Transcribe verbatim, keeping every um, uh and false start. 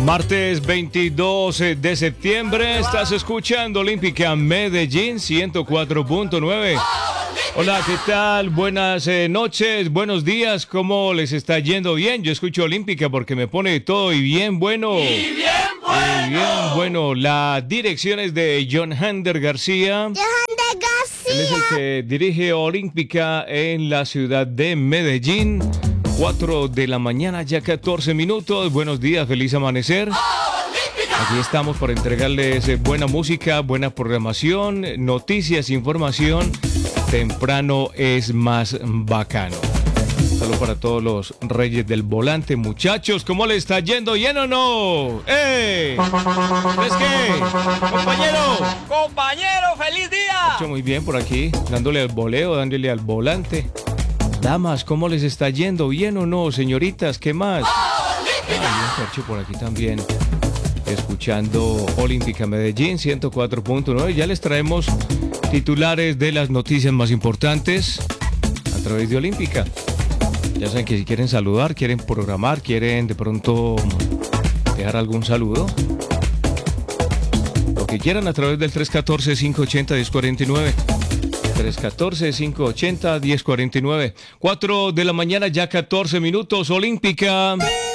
Martes veintidós de septiembre, estás escuchando Olímpica Medellín ciento cuatro punto nueve. Hola, ¿qué tal? Buenas eh, noches, buenos días, ¿cómo les está yendo? Bien, yo escucho Olímpica porque me pone todo y bien bueno. Y bien bueno. Y bien bueno. La dirección es de John Hander García. John Hander García. Él es el que dirige Olímpica en la ciudad de Medellín. cuatro de la mañana, ya catorce minutos. Buenos días, feliz amanecer. Aquí estamos para entregarles buena música, buena programación, noticias, información. Temprano es más bacano. Saludos para todos los reyes del volante, muchachos. ¿Cómo le está yendo? ¿Bien o no? ¡Eh! ¿Es qué? ¡Compañero! Compañero, feliz día. Hecho muy bien por aquí, dándole al voleo, dándole al volante. Damas, ¿cómo les está yendo? ¿Bien o no, señoritas? ¿Qué más? Ah, bien, Fercho, por aquí también. Escuchando Olímpica Medellín ciento cuatro punto nueve. Ya les traemos titulares de las noticias más importantes a través de Olímpica. Ya saben que si quieren saludar, quieren programar, quieren de pronto dejar algún saludo, lo que quieran a través del tres uno cuatro, cinco ocho cero, uno cero cuatro nueve. tres uno cuatro, cinco ocho cero, uno cero cuatro nueve. cuatro de la mañana, ya catorce minutos. Olímpica.